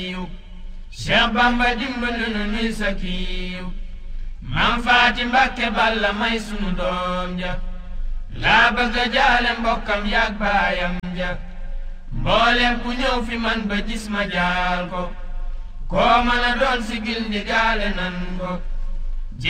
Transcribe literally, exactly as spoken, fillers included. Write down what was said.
Cheikh Bamba dimbali nu nuy sa kiiw Maam Faati Mbakke Balla may sunu doom ja laa bëgg a jaale mbokkam yaag baayam ja mboolem ku ñëw fi man ba gis ma jaal ko koo mën a doon sigil ndi gaale nan ko